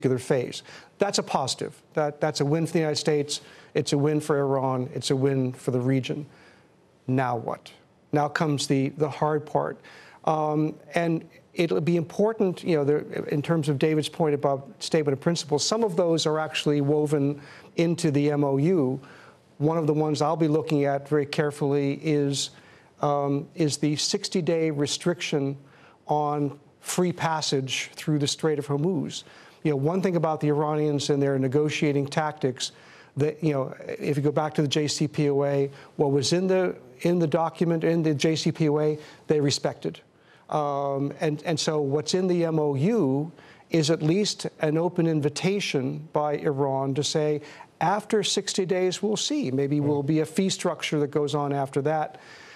phase. That's a positive. That's a win for the United States. It's a win for Iran. It's a win for the region. Now what? Now comes the hard part. And it'll be important, in terms of David's point about statement of principles, some of those are actually woven into the MOU. One of the ones I'll be looking at very carefully is the 60-day restriction on free passage through the Strait of Hormuz. One thing about the Iranians and their negotiating tactics, that if you go back to the JCPOA, what was in the document in the JCPOA, they respected, and so what's in the MOU is at least an open invitation by Iran to say, after 60 days, we'll see. Maybe will be a fee structure that goes on after that,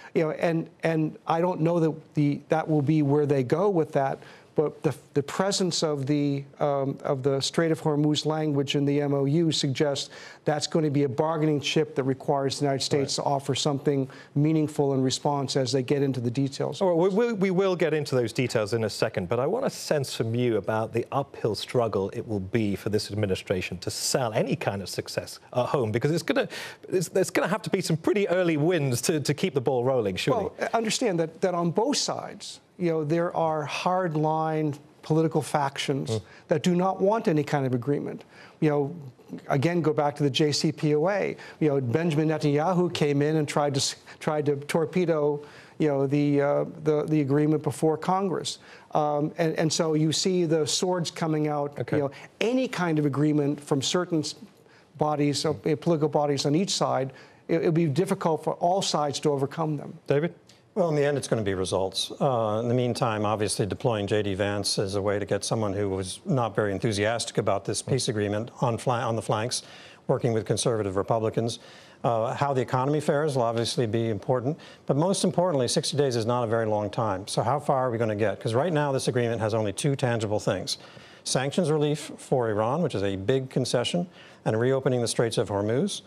and I don't know that that will be where they go with that. But the presence of the Strait of Hormuz language in the MOU suggests that's going to be a bargaining chip that requires the United States to offer something meaningful in response as they get into the details. All right, we will get into those details in a second, but I want a sense from you about the uphill struggle it will be for this administration to sell any kind of success at home, because there's going to have to be some pretty early wins to keep the ball rolling, surely. Well, understand that on both sides, there are hard-line political factions that do not want any kind of agreement. Again, go back to the JCPOA. Benjamin Netanyahu came in and tried to torpedo, the agreement before Congress, and so you see the swords coming out. Okay. Any kind of agreement from certain bodies, political bodies on each side, it would be difficult for all sides to overcome them. David? Well, in the end, it's going to be results. In the meantime, obviously, deploying J.D. Vance as a way to get someone who was not very enthusiastic about this peace agreement on the flanks, working with conservative Republicans. How the economy fares will obviously be important. But most importantly, 60 days is not a very long time. So how far are we going to get? Because right now, this agreement has only two tangible things: sanctions relief for Iran, which is a big concession, and reopening the Straits of Hormuz.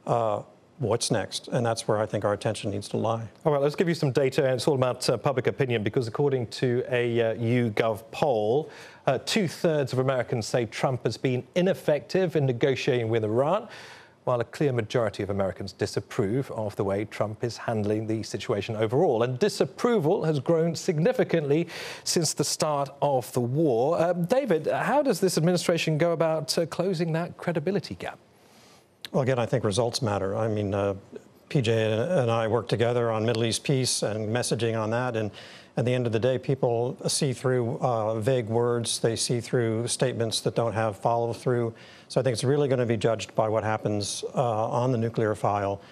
What's next? And that's where I think our attention needs to lie. All right, let's give you some data. And it's all about public opinion, because according to a YouGov poll, 2/3 of Americans say Trump has been ineffective in negotiating with Iran, while a clear majority of Americans disapprove of the way Trump is handling the situation overall. And disapproval has grown significantly since the start of the war. David, how does this administration go about closing that credibility gap? Well, again, I think results matter. I mean, PJ and I work together on Middle East peace and messaging on that. And at the end of the day, people see through vague words. They see through statements that don't have follow through. So I think it's really going to be judged by what happens on the nuclear file,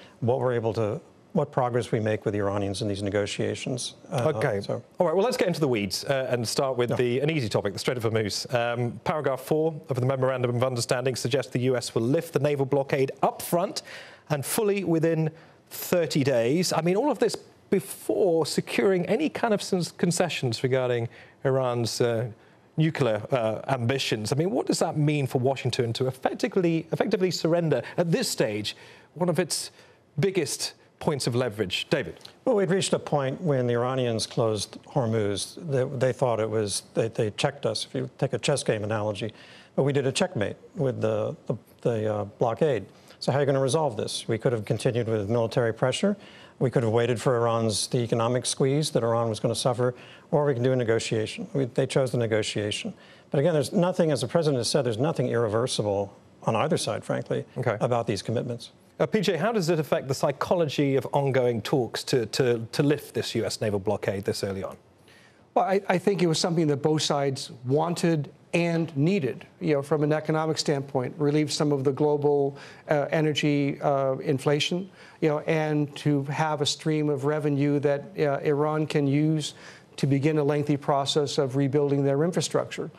what progress we make with the Iranians in these negotiations. Okay. All right, well, let's get into the weeds and start with an easy topic, the Strait of Hormuz. Paragraph 4 of the Memorandum of Understanding suggests the US will lift the naval blockade up front and fully within 30 days. I mean, all of this before securing any kind of concessions regarding Iran's nuclear ambitions. I mean, what does that mean for Washington to effectively surrender at this stage one of its biggest points of leverage? David? Well, we'd reached a point when the Iranians closed Hormuz. They thought it was, they checked us, if you take a chess game analogy. But we did a checkmate with the blockade. So how are you going to resolve this? We could have continued with military pressure. We could have waited for the economic squeeze that Iran was going to suffer, or we can do a negotiation. They chose the negotiation. But again, there's nothing, as the president has said, there's nothing irreversible on either side, frankly, about these commitments. PJ, how does it affect the psychology of ongoing talks to lift this US naval blockade this early on? Well, I think it was something that both sides wanted and needed, from an economic standpoint, relieve some of the global energy inflation, and to have a stream of revenue that Iran can use to begin a lengthy process of rebuilding their infrastructure.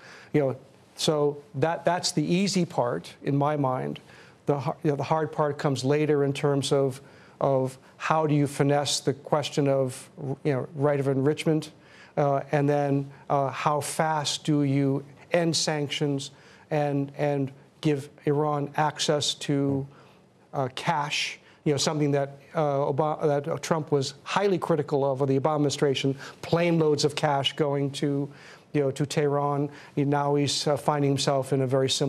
So that's the easy part in my mind. The hard part comes later in terms of how do you finesse the question of right of enrichment, and then how fast do you end sanctions and give Iran access to cash, something that Trump was highly critical of, or the Obama administration, plane loads of cash going to to Tehran. Now he's finding himself in a very similar